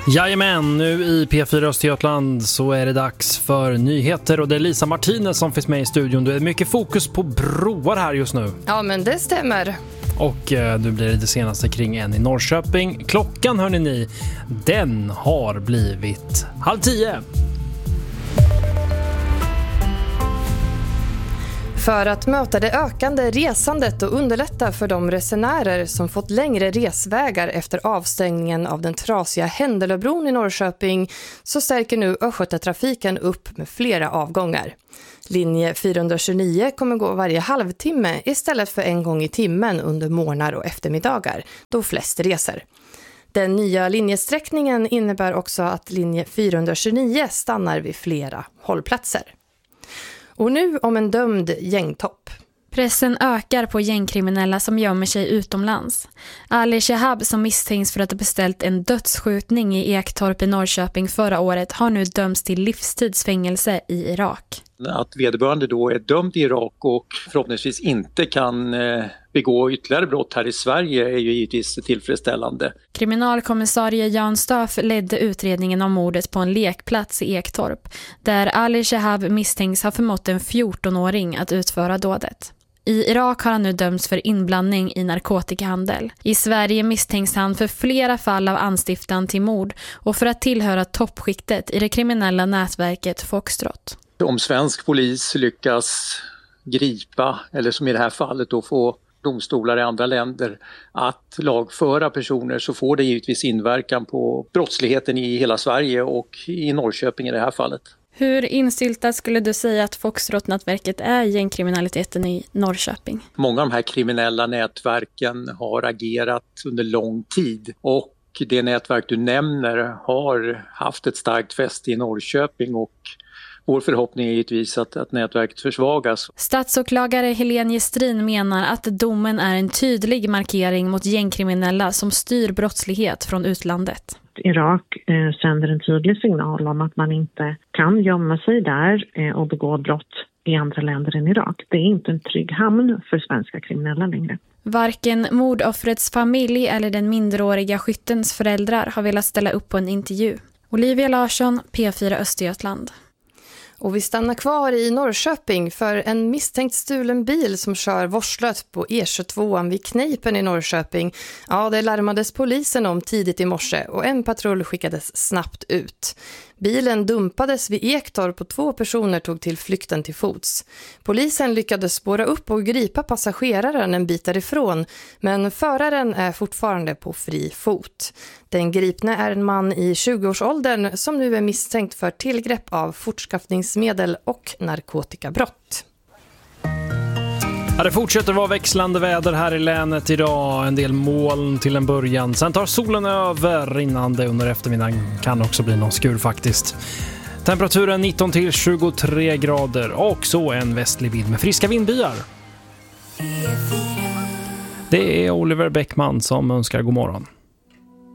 Jajamän, nu i P4 Östergötland så är det dags för nyheter och det är Lisa Martinez som finns med i studion. Det är mycket fokus på broar här just nu. Ja, men det stämmer. Och nu blir det senaste kring en i Norrköping. Klockan, hörni ni, den har blivit 9:30. För att möta det ökande resandet och underlätta för de resenärer som fått längre resvägar efter avstängningen av den trasiga Händelöbron i Norrköping så stärker nu Östgötatrafiken upp med flera avgångar. Linje 429 kommer gå varje halvtimme istället för en gång i timmen under morgnar och eftermiddagar, då flest reser. Den nya linjesträckningen innebär också att linje 429 stannar vid flera hållplatser. Och nu om en dömd gängtopp. Pressen ökar på gängkriminella som gömmer sig utomlands. Ali Shehab, som misstänks för att ha beställt en dödsskjutning i Ektorp i Norrköping förra året, har nu dömts till livstidsfängelse i Irak. Att vederbörande då är dömd i Irak och förhoppningsvis inte kan begå ytterligare brott här i Sverige är ju givetvis tillfredsställande. Kriminalkommissarie Jan Stöf ledde utredningen om mordet på en lekplats i Ektorp, där Ali Shehab misstänks ha förmått en 14-åring att utföra dådet. I Irak har han nu dömts för inblandning i narkotikahandel. I Sverige misstänks han för flera fall av anstiftan till mord och för att tillhöra toppskiktet i det kriminella nätverket Foxtrot. Om svensk polis lyckas gripa, eller som i det här fallet då få domstolar i andra länder att lagföra personer, så får det givetvis inverkan på brottsligheten i hela Sverige och i Norrköping i det här fallet. Hur insyltat skulle du säga att Foxtrot-nätverket är gängkriminaliteten i Norrköping? Många av de här kriminella nätverken har agerat under lång tid och det nätverk du nämner har haft ett starkt fäste i Norrköping och vår förhoppning är givetvis att nätverket försvagas. Statsåklagare Helene Gestrin menar att domen är en tydlig markering mot gängkriminella som styr brottslighet från utlandet. Irak sänder en tydlig signal om att man inte kan gömma sig där och begå brott i andra länder än Irak. Det är inte en trygg hamn för svenska kriminella längre. Varken mordoffrets familj eller den minderåriga skyttens föräldrar har velat ställa upp på en intervju. Olivia Larsson, P4 Östergötland. Och vi stannar kvar i Norrköping för en misstänkt stulen bil som kör vårdslöst på E22 vid Kneipen i Norrköping. Ja, det larmades polisen om tidigt i morse och en patrull skickades snabbt ut. Bilen dumpades vid Ektorp och 2 personer tog till flykten till fots. Polisen lyckades spåra upp och gripa passageraren en bit därifrån, men föraren är fortfarande på fri fot. Den gripne är en man i 20-årsåldern som nu är misstänkt för tillgrepp av fortskaffningsmedel och narkotikabrott. Ja, det fortsätter vara växlande väder här i länet idag. En del moln till en början. Sen tar solen över rinnande under eftermiddagen. Kan också bli någon skur faktiskt. Temperaturen 19 till 23 grader. Och så en västlig vind med friska vindbyar. Det är Oliver Bäckman som önskar god morgon.